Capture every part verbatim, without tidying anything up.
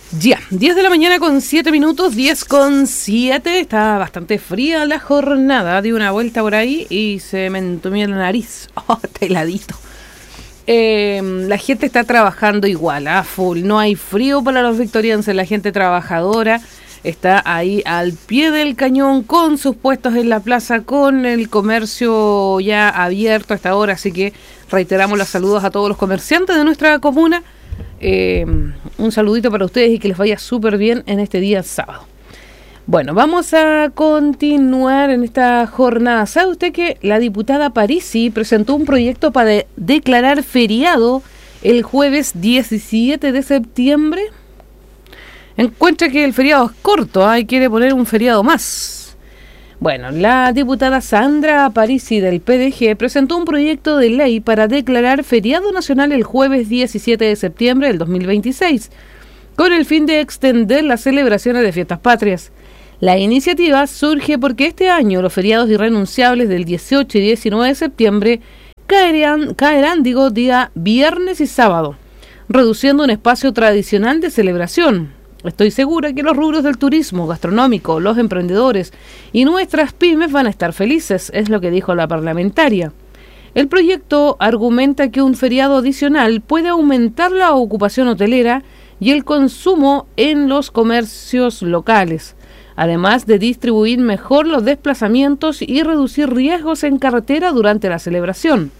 Ya, diez de la mañana con siete minutos, diez con siete, está bastante fría la jornada, di una vuelta por ahí y se me entumió la nariz, oh, está heladito. Eh, la gente está trabajando igual, a full, no hay frío para los victorienses, la gente trabajadora está ahí al pie del cañón con sus puestos en la plaza, con el comercio ya abierto a esta hora, así que reiteramos los saludos a todos los comerciantes de nuestra comuna. Eh, un saludito para ustedes y que les vaya súper bien en este día sábado. Bueno, vamos a continuar en esta jornada. ¿Sabe usted que la diputada Parisi presentó un proyecto para de- declarar feriado el jueves diecisiete de septiembre? Encuentra que el feriado es corto, ¿eh? Y quiere poner un feriado más. Bueno, la diputada Sandra Parisi del P D G presentó un proyecto de ley para declarar feriado nacional el jueves diecisiete de septiembre del dos mil veintiséis, con el fin de extender las celebraciones de fiestas patrias. La iniciativa surge porque este año los feriados irrenunciables del dieciocho y diecinueve de septiembre caerán, caerán digo, día viernes y sábado, reduciendo un espacio tradicional de celebración. Estoy segura que los rubros del turismo, gastronómico, los emprendedores y nuestras pymes van a estar felices, es lo que dijo la parlamentaria. El proyecto argumenta que un feriado adicional puede aumentar la ocupación hotelera y el consumo en los comercios locales, además de distribuir mejor los desplazamientos y reducir riesgos en carretera durante la celebración.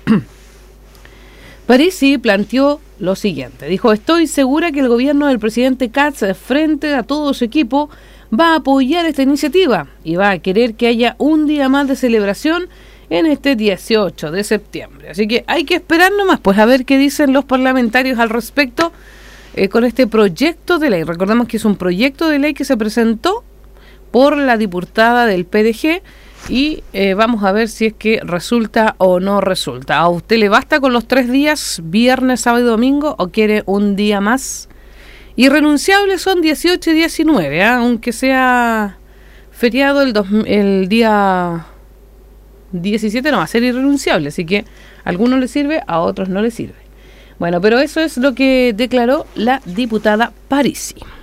Parisi planteó lo siguiente, dijo: estoy segura que el gobierno del presidente Katz, frente a todo su equipo, va a apoyar esta iniciativa y va a querer que haya un día más de celebración en este dieciocho de septiembre. Así que hay que esperar nomás, pues a ver qué dicen los parlamentarios al respecto eh, con este proyecto de ley. Recordemos que es un proyecto de ley que se presentó por la diputada del P D G y eh, vamos a ver si es que resulta o no resulta. ¿A usted le basta con los tres días, viernes, sábado y domingo, o quiere un día más? Irrenunciables son dieciocho y diecinueve, ¿eh? Aunque sea feriado el, dos, el día diecisiete no va a ser irrenunciable, así que a algunos les sirve, a otros no les sirve. Bueno, pero eso es lo que declaró la diputada Parisi.